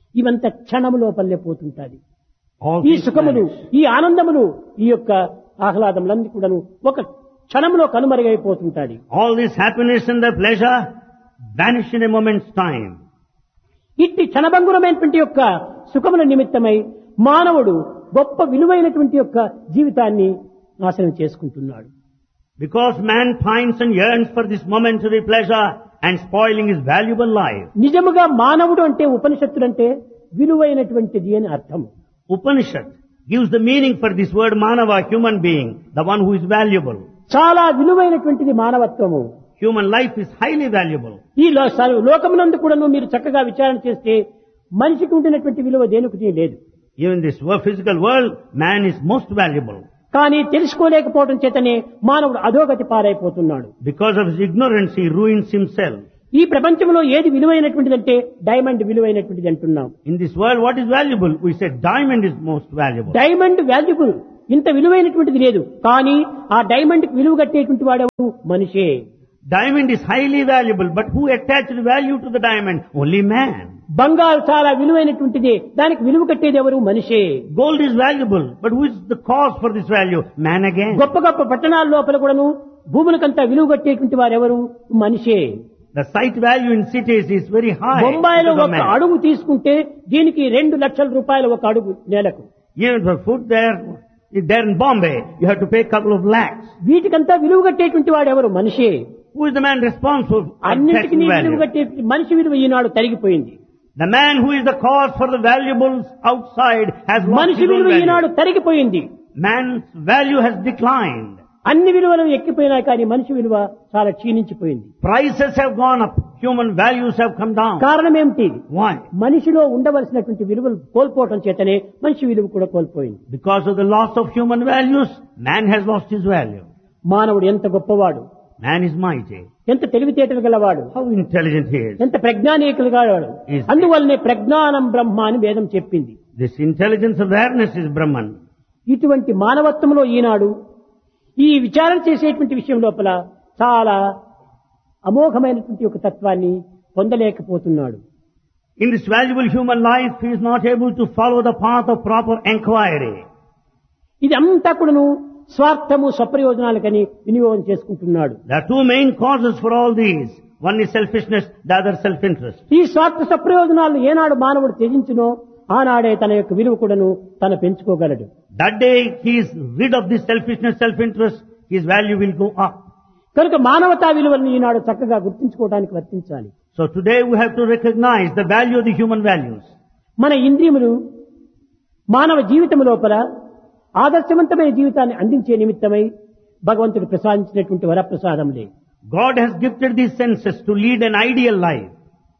ఇవంత క్షణము లోపలే పోతుంటాది. All ఈ these సుఖములు, planets, ఈ ఆనందములు, ఈ యొక్క ఆహ్లాదములన్నీ కూడాను ఒక క్షణంలో కనుమరుగైపోతుంటాది. all this happiness and the pleasure vanish in a moment's time. ఇట్టి క్షణభంగురమైనటువంటి యొక్క సుఖముల నిమిత్తమై మానవుడు గొప్ప విలువైనటువంటి యొక్క జీవితాన్ని నాశనం చేసుకుంటున్నాడు. Because man pines and yearns for this momentary pleasure and spoiling his valuable life. నిజముగా మానవుడు అంటే ఉపనిషత్తులంటే విలువైనటువంటిది అని అర్థం. Upanishad gives the meaning for this word manava, human being, the one who is valuable. చాలా విలువైనటువంటిది మానవత్వము. Human life is highly valuable. ఈ లోకమునందు కూడాను మీరు చక్కగా విచారణ చేస్తే మనిషికి ఉండినటువంటి విలువ దేనికి లేదు. Even in this physical world, man is most valuable. కానీ తెలుసుకోలేకపోవడం చేతనే మానవుడు అధోగతి పారైపోతున్నాడు. Because of his ignorance, he ruins himself. ఈ ప్రపంచంలో ఏది విలువైనటువంటిదంటే డైమండ్ విలువైనటువంటిది అంటున్నాం. In this world, what is valuable? We say diamond is most valuable. Diamond valuable, ఇంత విలువైనటువంటిది లేదు. కానీ ఆ డైమండ్ కి విలువ కట్టేటువంటి వాడెవరు? మనిషే. Diamond is highly valuable, but who attached value to the diamond? Only man. బంగారు చాలా విలువైనటువంటిది, దానికి విలువ కట్టేది ఎవరు? మనిషే. Gold is valuable, but who is the cause for this value? Man again. గొప్ప గొప్ప పట్టణాల లోపల కూడాను భూములకంతా విలువ కట్టేటువంటి వారు ఎవరు? మనిషే. The site value in cities is very high. బొంబాయిలో because of ఒక man. అడుగు తీసుకుంటే దీనికి 2 లక్షల రూపాయలు ఒక అడుగు నేలకు. Even for food there in Bombay, you have to pay a couple of lakhs. వీటికంతా విలువ కట్టేటువంటి వాడు ఎవరు? మనిషే. Who is the man responsible for అన్నిటికీ taxing విలువ value? కట్టే మనిషి విలువ ఈనాడు తరిగిపోయింది. The man who is the cause for the valuables outside has lost మనిషి his own విలువ ఈనాడు value. తరిగిపోయింది. Man's value has declined. అన్ని విలువలు ఎక్కిపోయినాయి, కానీ మనిషి విలువ చాలా క్షీణించిపోయింది. Prices have gone up. Human values have come down. కారణం ఏమిటి? Why? మనిషిలో ఉండవలసినటువంటి విలువలు కోల్పోవటం చేతనే మనిషి విలువ కూడా కోల్పోయింది. Because of the loss of human values, man has lost his value. మానవుడు ఎంత గొప్పవాడు, Man is mighty. ఎంత తెలివితేటలు గలవాడు, How intelligent he is. ఎంత ప్రజ్ఞానీకులు గలవాడు. Is- అందువల్లనే ప్రజ్ఞానం బ్రహ్మ అని వేదం చెప్పింది. This intelligence awareness is Brahman. ఇటువంటి మానవత్వంలో ఈనాడు ఈ విచారణ చేసేటువంటి విషయం లోపల చాలా అమోఘమైనటువంటి ఒక తత్వాన్ని పొందలేకపోతున్నాడు. In this valuable human life, he is not able to follow the path of proper enquiry. ఇది అంతా కూడాను స్వార్థము స్వప్రయోజనాలకని వినియోగం చేసుకుంటున్నాడు. There are two main causes for all these. One is selfishness, the other self-interest. ఈ స్వార్థ స్వప్రయోజనాలను ఏనాడు మానవుడు త్యజించునో ఆనాడే తన యొక్క విలువ కూడాను తన పెంచుకోగలడు. That day he is rid of this selfishness, self-interest, his value will go up. కనుక మానవతా విలువలను ఈనాడు చక్కగా గుర్తించుకోవడానికి వర్తించాలి. So today we have to recognize the value of the human values. మన ఇంద్రియములు మానవ జీవితం లోపల ఆదర్శవంతమైన జీవితాన్ని అందించే నిమిత్తమై భగవంతుడు ప్రసాదించినటువంటి వరప్రసాదములే. God has gifted these senses to lead an ideal life.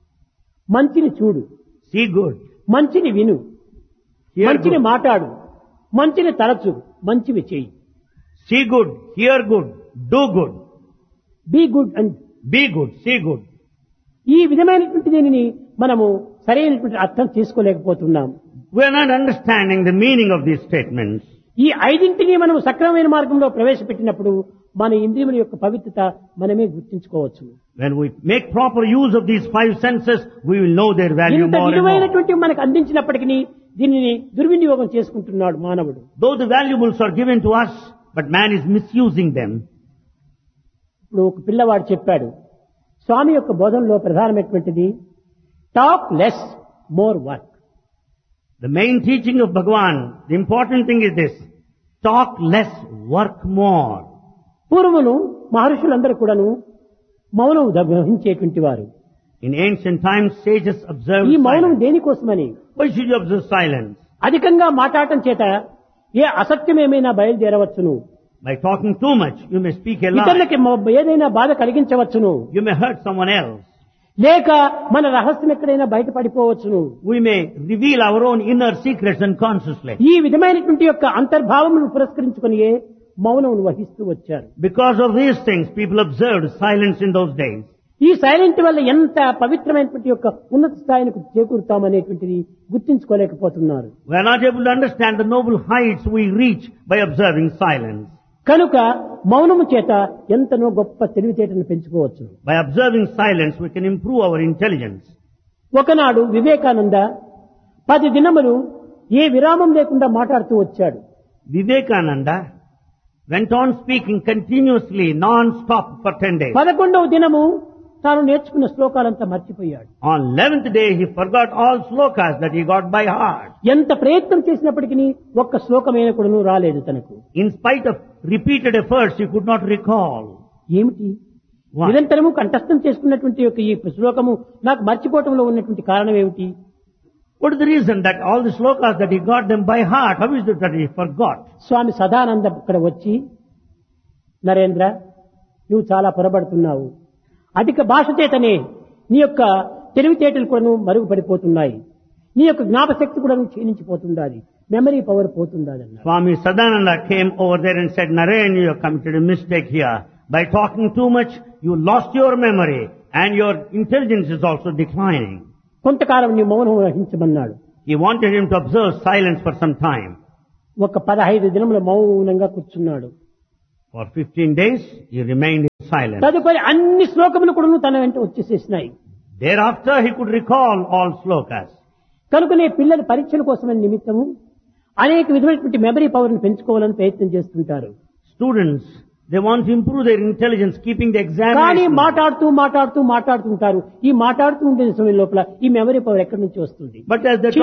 మంచిని చూడు, See good, మంచిని విను, hear మంచిని good. మాట్లాడు, మంచిని తలచు, మంచివి చేయి. See good, hear good, do good, be good and be good, see good. ఈ విధమైనటువంటి దీనిని మనము సరైనటువంటి అర్థం తీసుకోలేకపోతున్నాం. We are not understanding the meaning of these statements. ఈ ఐదింటిని మనం సక్రమమైన మార్గంలో ప్రవేశపెట్టినప్పుడు మన ఇంద్రియముల యొక్క పవిత్రత మనమే గుర్తించుకోవచ్చు. When we make proper use of these 5 senses, we will know their value ఇంత more and more. విలువైనటువంటి మనకు అందించినప్పటికీ దీనిని దుర్వినియోగం చేసుకుంటున్నాడు మానవుడు. Though the valuables are given to us, but man is misusing them. ఇప్పుడు ఒక పిల్లవాడు చెప్పాడు, స్వామి యొక్క బోధనలో ప్రధానమైనటువంటిది talk less more work. The main teaching of Bhagavan, the important thing is this: talk less, work more. పూర్వమును మహర్షులందరూ కూడాను మౌనం వహించేటువంటి వారు. In ancient times, sages observed ఈ మౌనం silence. దేనికోసమని? Why should you observe silence? అధికంగా మాట్లాడటం చేత ఏ అసత్యమేమైనా బయలుదేరవచ్చును, By talking too much, you may speak a lie. ఇతరులకి ఏదైనా బాధ కలిగించవచ్చును, You may hurt someone else. లేక మన రహస్యం ఎక్కడైనా బయటపడిపోవచ్చును. We may reveal our own inner secrets unconsciously. ఈ విధమైనటువంటి యొక్క అంతర్భావమును పురస్కరించుకుని మౌనం వహిస్తూ వచ్చారు. Because of these things, people observed silence in those days. ఈ సైలెంట్ వల్ల ఎంత పవిత్రమైనటువంటి యొక్క ఉన్నత స్థాయికి చేకూరుతామనేటువంటిది గుర్తించుకోలేకపోతున్నారు. We are not able to understand the noble heights we reach by observing silence. కనుక మౌనము చేత ఎంతనో గొప్ప తెలివితేటను పెంచుకోవచ్చు. By observing silence, we can improve our intelligence. ఒకనాడు వివేకానంద 10 దినములు ఏ విరామం లేకుండా మాట్లాడుతూ వచ్చాడు. Vivekananda went on speaking continuously, non-stop for 10 days. 11వ దినము తాను నేర్చుకున్న శ్లోకాలంతా మర్చిపోయాడు. On 11th day, he forgot all slokas that he got by heart. ఎంత ప్రయత్నం చేసినప్పటికీ ఒక్క శ్లోకమైన కూడాను రాలేదు తనకు. In spite of repeated efforts, he could not recall. ఏమిటి? Why? నిరంతరము కంఠస్థం చేసుకున్నటువంటి యొక్క ఈ శ్లోకము నాకు మర్చిపోవటంలో ఉన్నటువంటి కారణం ఏమిటి? What is the reason that all the slokas that he got them by heart, how is it that he forgot? స్వామి సదానంద ఇక్కడ వచ్చి, నరేంద్ర, నువ్వు చాలా పొరబడుతున్నావు. అధిక భాష చేతనే నీ యొక్క తెలివితేటలు కూడా మరుగుపడిపోతున్నాయి. నీ యొక్క జ్ఞాపశక్తి కూడా క్షీణించిపోతుండాలి. మెమరీ పవర్ పోతుండాలి అన్నారు. Swami Sadananda came over there and said, Naren, you have committed a mistake here. By talking too much, you lost your memory and your intelligence is also declining. కొంతకాలం నీ మౌనం వహించమన్నాడు. He wanted him to observe silence for some time. ఒక 15 దినముల మౌనంగా కూర్చున్నాడు. For 15 days, he remained in silence. తదుపరి అన్ని శ్లోకములు కూడా తన వెంట వచ్చేసేసినాయి. Thereafter, he could recall all slokas. కనుకనే పిల్లలు పరీక్షల కోసమని నిమిత్తము అనేక విధమైనటువంటి మెమరీ పవర్ ని పెంచుకోవాలని ప్రయత్నం చేస్తుంటారు. Students, they want to improve their intelligence, keeping the కానీ examination. మాట్లాడుతుంటారు. ఈ మాట్లాడుతూ ఉండే సమయం లోపల ఈ మెమరీ పవర్ ఎక్కడి నుంచి వస్తుంది? But as they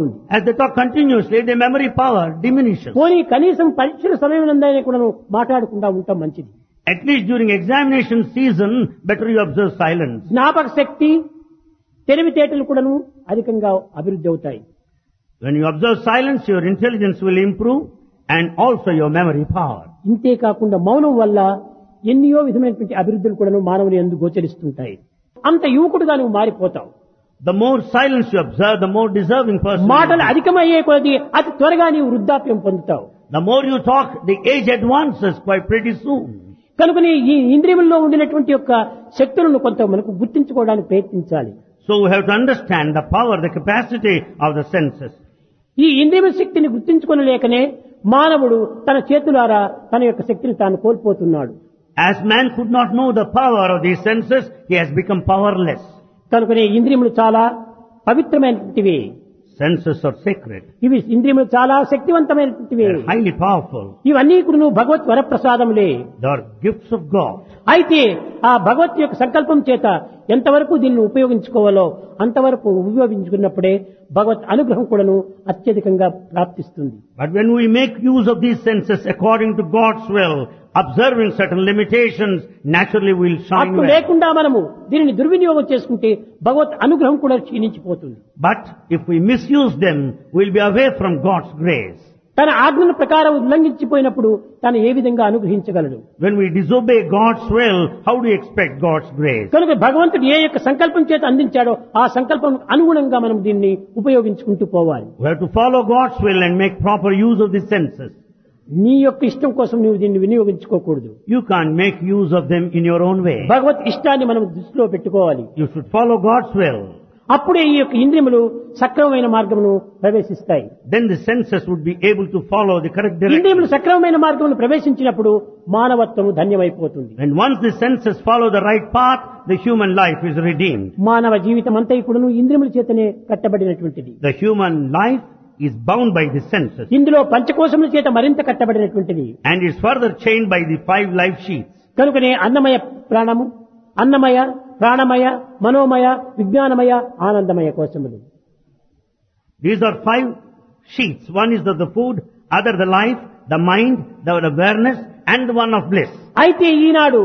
talk continuously, their memory power diminishes. పోనీ కనీసం పరీక్షల సమయం నందైనా కూడా మాట్లాడకుండా ఉంటాం మంచిది. At least during examination season, better you observe silence. జ్ఞాపక శక్తి, తెలివితేటలు కూడాను అధికంగా అభివృద్ధి అవుతాయి. When you observe silence, your intelligence will improve and also your memory power. ఇంతే కాకుండా మౌనం వల్ల ఎన్నో విధమైనటువంటి అభివృద్ధులు కూడాను మానవుని యందు గోచరిస్తుంటాయి. అంత యువకుడుగా నువ్వు మారిపోతావు. The more silence you observe, the more deserving person. మాటలు అధికమయ్యే కొద్దీ అతి త్వరగా నీవు వృద్ధాప్యం పొందుతావు. The more you talk, the age advances quite pretty soon. కనుకని ఈ ఇంద్రియముల్లో ఉండినటువంటి యొక్క శక్తులను కొంత మనకు గుర్తించుకోవడానికి ప్రయత్నించాలి. So we have to understand the power, the capacity of the senses. ఈ ఇంద్రియ శక్తిని గుర్తించుకోలేకనే మానవుడు తన చేతులారా తన యొక్క శక్తిని తాను కోల్పోతున్నాడు. As man could not know the power of these senses, he has become powerless. కనుకనే ఇంద్రియములు చాలా పవిత్రమైనటువంటివి. Senses are sacred. ఇవి ఇంద్రియములు చాలా శక్తివంతమైనటువంటివి. They are highly powerful. ఇవన్నీ కూడా భగవత్ వరప్రసాదములే. They are gifts of God. అయితే ఆ భగవత్ యొక్క సంకల్పం చేత ఎంతవరకు దీన్ని ఉపయోగించుకోవాలో అంతవరకు ఉపయోగించుకున్నప్పుడే భగవత్ అనుగ్రహం కూడాను అత్యధికంగా ప్రాప్తిస్తుంది. But when we make use of these senses according to God's will, observing certain limitations, naturally we will shine అప్పుడు well. లేకుండా మనము దీనిని దుర్వినియోగం చేసుకుంటే భగవత్ అనుగ్రహం కూడా క్షీణించిపోతుంది. But if we misuse them, we will be away from God's grace. తన ఆజ్ఞల ప్రకారం ఉల్లంఘించిపోయినప్పుడు తను ఏ విధంగా అనుగ్రహించగలడు? When we disobey God's will, how do you expect God's grace? కనుక భగవంతుడు ఏ యొక్క సంకల్పం చేత అందించాడో ఆ సంకల్పం అనుగుణంగా మనం దీన్ని ఉపయోగించుకుంటూ పోవాలి. We have to follow God's will and make proper use of the senses. నీ యొక్క ఇష్టం కోసం నువ్వు దీన్ని వినియోగించుకోకూడదు. You can't make use of them in your own way. భగవత్ ఇష్టాన్ని మనం దృష్టిలో పెట్టుకోవాలి. You should follow God's will. అప్పుడే ఈ యొక్క ఇంద్రియములు సక్రమమైన మార్గమును ప్రవేశిస్తాయి. Then the senses would be able to follow the correct direction. ఇంద్రియములు సక్రమమైన మార్గమును ప్రవేశించినప్పుడు మానవత్వము ధన్యమైపోతుంది. When once the senses follow the right path, the human life is redeemed. మానవ జీవితం అంతా కూడాను ఇంద్రియముల చేతనే కట్టబడినటువంటిది. The human life is bound by the senses ఇందులో పంచకోశముల చేత మరింత కట్టబడినటువంటిది. and is further chained by the 5 life sheaths. కనుకనే అన్నమయ ప్రాణము, అన్నమయ, ప్రాణమయ, మనోమయ, విజ్ఞానమయ, ఆనందమయ కోశములు. These are 5 sheaths. One is the food, other the life, the mind, the awareness, and the one of bliss. అయితే ఈనాడు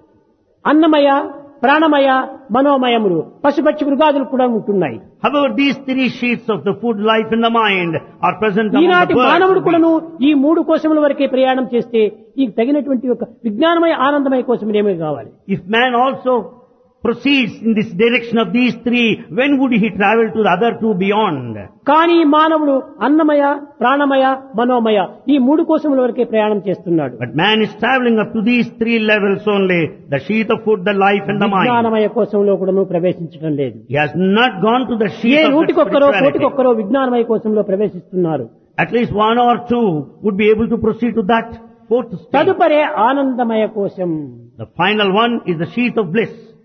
అన్నమయ, ప్రాణమయ, మనోమయములు పశుపక్షి మృగాదులు కూడా ఉంటున్నాయి. However, these 3 sheaths of the food, life, and the mind are present among ఈనాటి the మానవుడు birds. కూడాను ఈ 3 కోశముల వరకే ప్రయాణం చేస్తే ఈ తగినటువంటి ఒక విజ్ఞానమయ, ఆనందమయ కోశములు ఏమీ కావాలి? If man also proceeds in this direction of these 3, when would he travel to the other 2 beyond? కానీ మానవుడు అన్నమయ, ప్రాణమయ, మనోమయ ఈ 3 కోశముల వరకే ప్రయాణం చేస్తున్నాడు. But man is traveling up to these 3 levels only, the sheath of food, the life, and the mind. విజ్ఞానమయ కోశంలో కూడాను ప్రవేశించడం లేదు. He has not gone to the A sheath of the నూటికొక్కరో spirituality. కోటికొక్కరో విజ్ఞానమయ కోశంలో ప్రవేశిస్తున్నారు. At least 1 or 2 would be able to proceed to that 4th stage. తదుపరే ఆనందమయ కోశం. The final one is the sheath of bliss.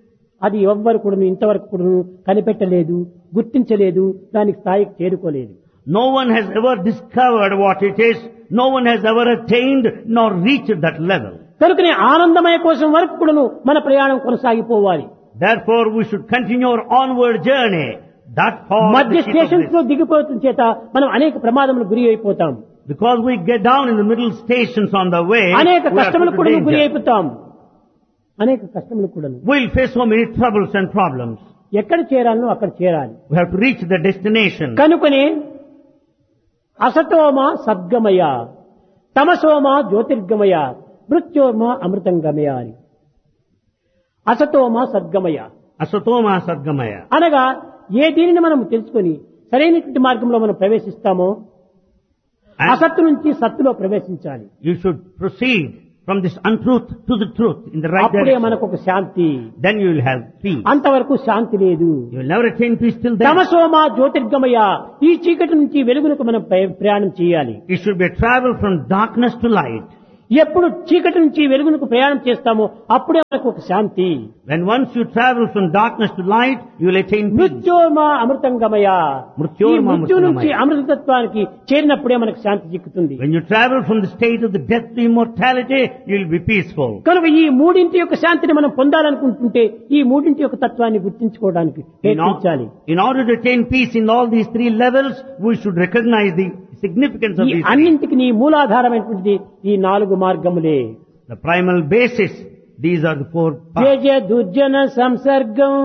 అది ఎవ్వరు కూడా ఇంతవరకు కూడా కనిపెట్టలేదు, గుర్తించలేదు, దానికి స్థాయికి చేరుకోలేదు. No one has ever discovered what it is. No one has ever attained nor reached that level. కనుకనే ఆనందమయ కోసం వరకు కూడాను మన ప్రయాణం కొనసాగిపోవాలి. Therefore, we should continue our onward journey. That far మధ్య స్టేషన్స్ లో దిగిపోతున్న చేత మనం అనేక ప్రమాదములకు గురి అయిపోతాం. Because we get down in the middle stations on the way, అనేక we are కష్టములకు put కూడా to గురి danger. అయిపోతాం. అనేక కష్టములకు కూడా We'll face so many troubles and problems. ఎక్కడ చేరాలో అక్కడ చేరాలి. We have to reach the destination. కనుకనే అసతోమ సద్గమయ, తమసోమ జ్యోతిర్గమయ, మృత్యోర్మ అమృతంగమయ అని. అసతోమ సద్గమయ Asatoma Sadgamaya. అనగా ఏ దీనిని మనం తెలుసుకొని సరైనటువంటి మార్గంలో మనం ప్రవేశిస్తామో అసత్తు నుంచి సత్తులో ప్రవేశించాలి. You should proceed from this untruth to the truth in the right అప్పుడే direction. మనకు ఒక శాంతి. Then you will have peace. అంతవరకు శాంతి లేదు. You will never attain peace till then. తమసోమ జ్యోతిర్గమయ, ఈ చీకటి నుంచి వెలుగునకు మనం ప్రయాణం చేయాలి. It should be a travel from darkness to light. ఎప్పుడు చీకటి నుంచి వెలుగునకు ప్రయాణం చేస్తామో అప్పుడే మనకు ఒక శాంతి. When once you travel from darkness to light, you will attain peace. మృత్యోర్మ అమృతంగమయ, ఈ మృత్యోర్మ మృత్యు నుంచి అమృతంగమయ. అమృతత్వానికి చేరినప్పుడే మనకు శాంతి చిక్కుతుంది. When you travel from the state of the death to immortality, you will be peaceful. కనుక ఈ మూడింటి యొక్క శాంతిని మనం పొందాలనుకుంటుంటే ఈ మూడింటి యొక్క తత్వాన్ని గుర్తించుకోవడానికి ప్రయత్నించాలి. In order to attain peace in all these three levels, we should recognize the significance of ఈ these three. అన్నింటికి నీ మూలాధారమైనటువంటిది ఈ 4 మార్గములే. The primal basis, these are the 4 paths. Teja దుర్జన సంసర్గం,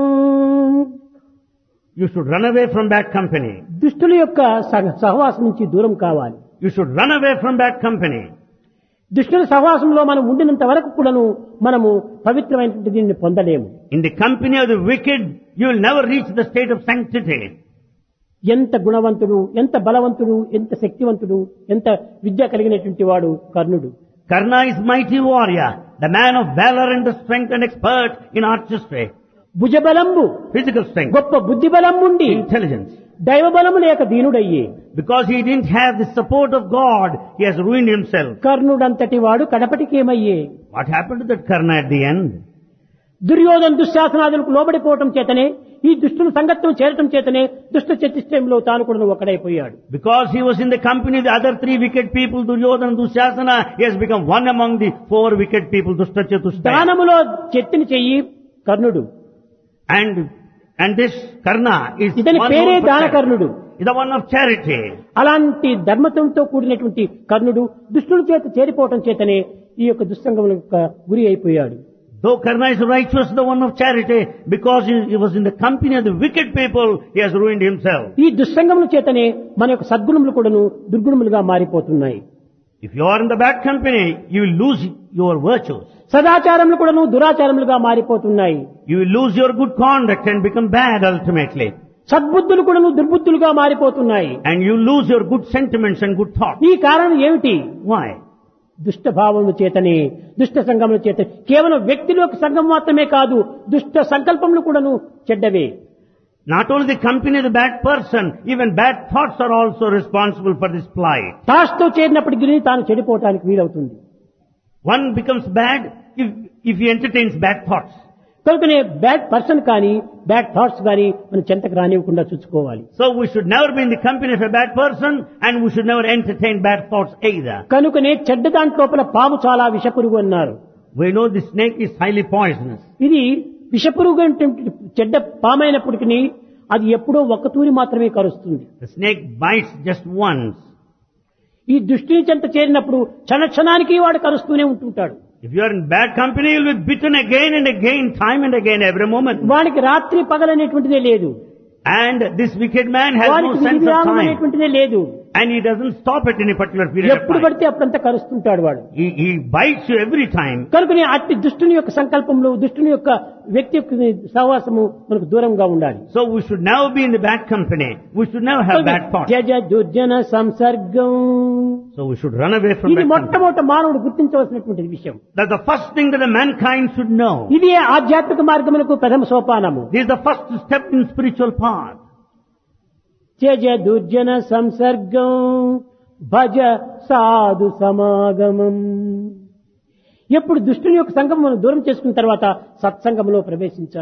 You should run away from bad company. దుష్టుల యొక్క సహవాసం నుంచి దూరం కావాలి. You should run away from bad company. దుష్టుల సహవాసంలో మనం ఉండినంత వరకు కూడాను మనము పవిత్రమైనటువంటి దీన్ని పొందలేము. In the company of the wicked, you will never reach the state of sanctity. ఎంత గుణవంతుడు, ఎంత బలవంతుడు, ఎంత శక్తివంతుడు, ఎంత విద్య కలిగినటువంటి వాడు కర్ణుడు. Karna is mighty warrior, the man of valor and the strength and expert in artistry, భుజబలంబు, physical strength, గొప్ప బుద్ధి బలం ఉండి intelligence. దైవ బలము లేక దీనుడయ్యి Because he didn't have the support of God, he has ruined himself. కర్ణుడంతటి వాడు కడపటికేమయ్యే. What happened to that Karna at the end? Duryodhana దుశ్శాసనాదులకు లోబడిపోవటం చేతనే, ఈ దుష్టుల సంగత్వం చేరటం చేతనే దుష్ట చతుష్టయంలో తాను కూడా ఒకడైపోయాడు. Because he was in the company of the other 3 wicked people, Duryodhana, Dusyasana, he has become one among the 4 wicked people, Dushta Chatushtaya. దానములో చెత్తిని చెయ్యి కర్ణుడు. And this Karna is ఇతని one పేరే known for దానకర్ణుడు. charity. Is the one of charity. అలాంటి ధర్మతంతో కూడినటువంటి కర్ణుడు దుష్టుల చేత చేరిపోవటం చేతనే ఈ యొక్క దుస్సంగముల యొక్క గురి అయిపోయాడు. Though Karna is righteous, the one of charity, because he was in the company of the wicked people, he has ruined himself. ఈ దుస్సంగముల చేతనే మన యొక్క సద్గుణములు కూడాను దుర్గుణములుగా మారిపోతున్నాయి. If you are in the bad company, you will lose your virtues. సదాచారములు కూడాను దురాచారములుగా మారిపోతున్నాయి. You will lose your good conduct and become bad ultimately. సద్బుద్ధులు కూడాను దుర్బుద్ధులుగా మారిపోతున్నాయి. And you lose your good sentiments and good thoughts. ఈ కారణం ఏమిటి? Why? దుష్ట భావముల చేతనే, దుష్ట సంగముల చేత, కేవలం వ్యక్తుల యొక్క సంఘం మాత్రమే కాదు, దుష్ట సంకల్పములు కూడాను చెడ్డవే. Not only the company of the bad person, even bad thoughts are also responsible for this plight. తాష్తో చేరినప్పటికీ తాను చెడిపోవటానికి వీలవుతుంది. One becomes bad if he entertains bad thoughts. కనుకనే బ్యాడ్ పర్సన్ కానీ బ్యాడ్ థాట్స్ కానీ మనం చెంతకు రానివ్వకుండా చూసుకోవాలి. So we should never be in the company of a bad person, and we should never entertain bad thoughts either. కనుకనే చెడ్డ దాంట్లోపల పాము చాలా విషపురుగు అన్నారు. We know the snake is highly poisonous. ఇది విషపురుగు అంటే చెడ్డ పామైనప్పటికీ అది ఎప్పుడో ఒక్క తూరి మాత్రమే కరుస్తుంది. The snake bites just once. ఈ దృష్టిని చెంత చేరినప్పుడు క్షణానికి వాడు కరుస్తూనే ఉంటుంటాడు. If you are in bad company, you will be bitten again and again, time and again, every moment. వానికి రాత్రి పగలనేటువంటిదే లేదు. And this wicked man has no వానికి sense of విరామం time. అనేటువంటిదే లేదు. And he doesn't stop at any particular period of ఎప్పుడు time. పడితే అప్పుడంతా కరుస్తుంటాడు వాడు. He bites you every time. కనుకనే అట్టి దుష్టుని యొక్క సంకల్పంలో, దుష్టుని యొక్క వ్యక్తి యొక్క సహవాసము మనకు దూరంగా ఉండాలి. So we should never be in the bad company. We should never have bad thoughts. జజ దుర్జన సంసర్గం. So we should run away from ఇది bad company. మొట్టమొదట మానవుడు గుర్తించవలసినటువంటి విషయం. That's the first thing that the mankind should know. ఇది ఆధ్యాత్మిక మార్గములకు ప్రథమ సోపానము. This is the first step in spiritual path. జజ దుర్జన సంసర్గం భజ సాధు సమాగమం. ఎప్పుడు దుష్టుని యొక్క సంగమం మనం దూరం చేసుకున్న తర్వాత సత్సంగంలో ప్రవేశించాలి.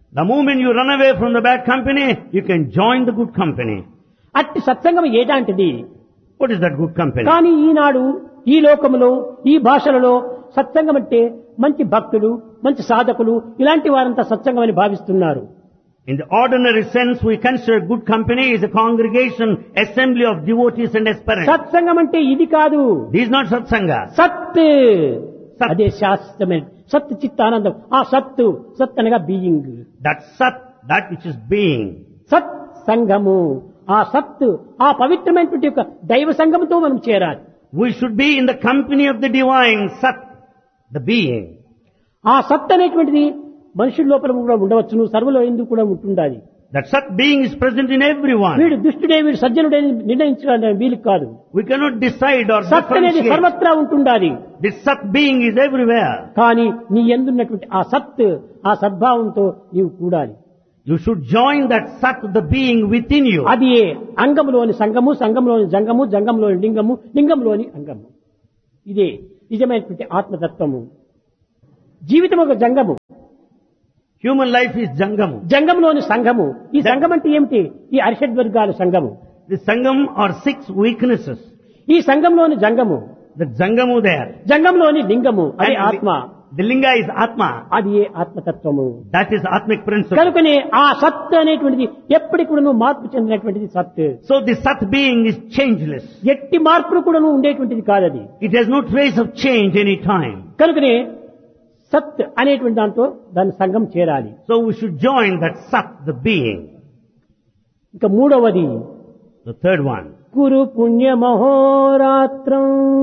The moment you run away from the bad company, you can join the good company. అట్టి సత్సంగం ఏదాంటిది? What is that good company? కానీ ఈనాడు ఈ లోకములో ఈ భాషలలో సత్సంగం అంటే మంచి భక్తులు, మంచి సాధకులు, ఇలాంటి వారంతా సత్సంగం అని భావిస్తున్నారు. In the ordinary sense, we consider good company is a congregation, assembly of devotees and aspirants. సత్సంగం అంటే ఇది కాదు. This is not satsanga. సత్ సత్. అదే శాస్త్రమైన సత్ చిత్తానందం. ఆ సత్తు, సత్ అనగా being. That sat, that which is being. సత్ సంఘము, ఆ సత్తు, ఆ పవిత్రమైనటువంటి యొక్క దైవ సంఘముతో మనం చేరాలి. We should be in the company of the divine sat, the being. ఆ సత్ అనేటువంటిది మనుషుల లోపల కూడా ఉండవచ్చును, సర్వలో ఎందుకు కూడా ఉంటుండాలి. That sat being is present in everyone. వీడు దుష్టుడే, వీడు సజ్జనుడే నిర్ణయించడానికి వీలు కాదు. We cannot decide or సత్ అనేది differentiate. సర్వత్రా ఉంటుండాలి. This sat being is everywhere. కానీ నీ యందున్నటువంటి ఆ సత్, ఆ సద్భావంతో నీవు కూడాలి. You should join that sat, the being within you. అది అంగములోని సంగము, సంగంలోని జంగము, జంగంలోని లింగము, లింగంలోని అంగము. ఇదే నిజమైనటువంటి ఆత్మతత్వము. జీవితం ఒక జంగము, Human life is jangamu. జంగంలోని సంఘము. ఈ సంఘం అంటే ఏమిటి? ఈ అరిషడ్వర్గాల సంఘము. The sangam are 6 weaknesses. ఈ సంఘంలోని జంగము, The jangamu there. జంగంలోని లింగము, అది And ఆత్మ. the linga is atma. అది ఏ ఆత్మతత్వము. That is atmic principle. కనుకనే ఆ సత్ అనేటువంటిది ఎప్పటికి కూడా మార్పు చెందినటువంటిది సత్. So the sat being is changeless. ఎట్టి మార్పులు కూడా ఉండేటువంటిది కాదది. It has no trace of change any time. కనుకనే సత్ అనేటువంటి దాంతో దాని సంఘం చేరాలి. So we should join that sat, the being. ఇంకా మూడవది The third one. కురు పుణ్య మహోరాత్రం.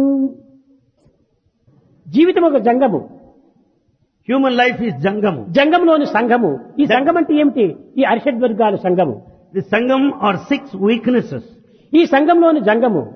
జీవితం ఒక జంగము, Human life is jangamu. జంగంలోని సంఘము. ఈ సంఘం అంటే ఏమిటి? ఈ అరిషడ్వర్గాల సంఘము. The sangam are 6 weaknesses. ఈ సంఘంలోని జంగము,